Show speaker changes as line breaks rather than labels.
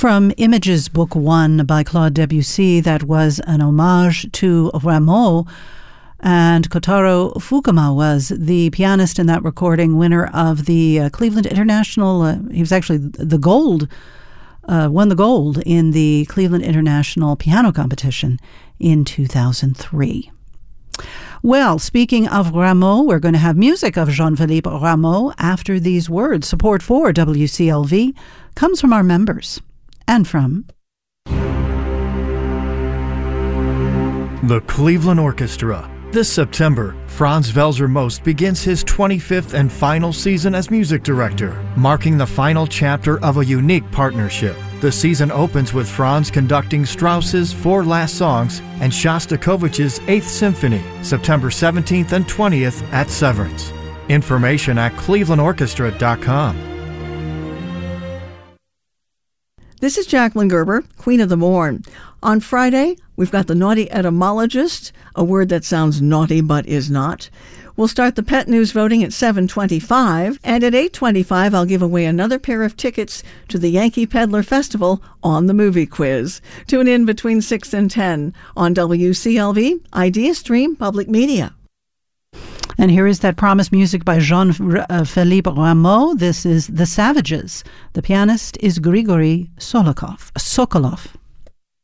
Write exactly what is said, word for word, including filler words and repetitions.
From Images, Book One by Claude Debussy, that was an homage to Rameau. And Kotaro Fukuma was the pianist in that recording, winner of the uh, Cleveland International. Uh, he was actually the gold, uh, won the gold in the Cleveland International Piano Competition in two thousand three. Well, speaking of Rameau, we're going to have music of Jean-Philippe Rameau after these words. Support for W C L V comes from our members and from
the Cleveland Orchestra. This September, Franz Welser Most begins his twenty-fifth and final season as music director, marking the final chapter of a unique partnership. The season opens with Franz conducting Strauss's Four Last Songs and Shostakovich's Eighth Symphony, September seventeenth and twentieth at Severance. Information at cleveland orchestra dot com.
This is Jacqueline Gerber, Queen of the Morn. On Friday, we've got the Naughty Etymologist, a word that sounds naughty but is not. We'll start the Pet News voting at seven twenty-five, and at eight twenty-five I'll give away another pair of tickets to the Yankee Peddler Festival on the Movie Quiz. Tune in between six and ten on W C L V, Idea Stream Public Media.
And here is that promised music by Jean-Philippe Rameau. This is The Savages. The pianist is Grigory Sokolov. Sokolov.